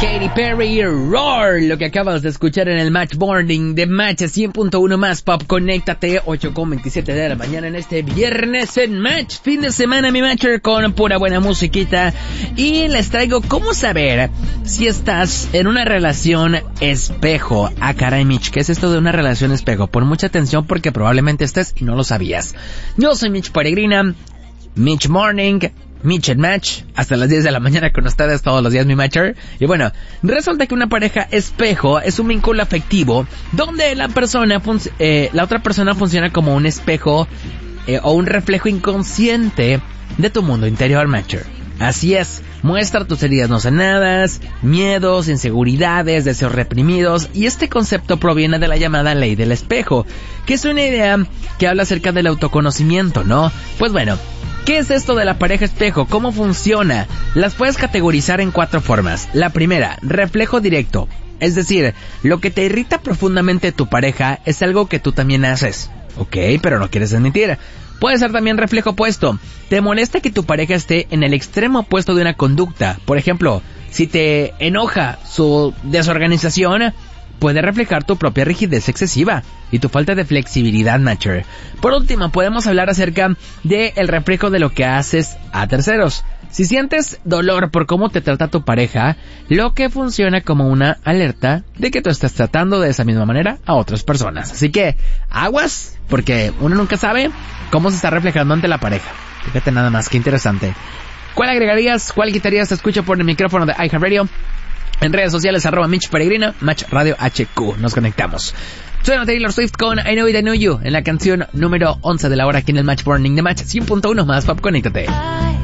Katy Perry, Roar, lo que acabas de escuchar en el Match Morning de Match 100.1 más Pop. Conéctate, 8:27 de la mañana en este viernes en Match. Fin de semana, mi Matcher, con pura buena musiquita. Y les traigo cómo saber si estás en una relación espejo. Ah, caray, Mitch, ¿qué es esto de una relación espejo? Pon mucha atención porque probablemente estés y no lo sabías. Yo soy Mitch Peregrina, Mitch Morning, Mitch and Match, hasta las 10 de la mañana con ustedes todos los días, mi Matcher. Y bueno, resulta que una pareja espejo es un vínculo afectivo donde la otra persona funciona como un espejo o un reflejo inconsciente de tu mundo interior, Matcher. Así es, muestra tus heridas no sanadas, miedos, inseguridades, deseos reprimidos, y este concepto proviene de la llamada ley del espejo, que es una idea que habla acerca del autoconocimiento, ¿no? Pues bueno, ¿qué es esto de la pareja espejo? ¿Cómo funciona? Las puedes categorizar en 4 formas. La primera, reflejo directo. Es decir, lo que te irrita profundamente de tu pareja es algo que tú también haces. Ok, pero no quieres admitir. Puede ser también reflejo opuesto. Te molesta que tu pareja esté en el extremo opuesto de una conducta. Por ejemplo, si te enoja su desorganización, puede reflejar tu propia rigidez excesiva y tu falta de flexibilidad, Matcher. Por último, podemos hablar acerca del reflejo de lo que haces a terceros. Si sientes dolor por cómo te trata tu pareja, lo que funciona como una alerta de que tú estás tratando de esa misma manera a otras personas. Así que, aguas, porque uno nunca sabe cómo se está reflejando ante la pareja. Fíjate nada más, qué interesante. ¿Cuál agregarías? ¿Cuál quitarías? Te escucho por el micrófono de iHeartRadio. En redes sociales, @Mitch Peregrina, Match Radio HQ. Nos conectamos. Suena Taylor Swift con I Know It, I Know You en la canción número 11 de la hora aquí en el Match Morning de Match 100.1 más Pop. Conéctate.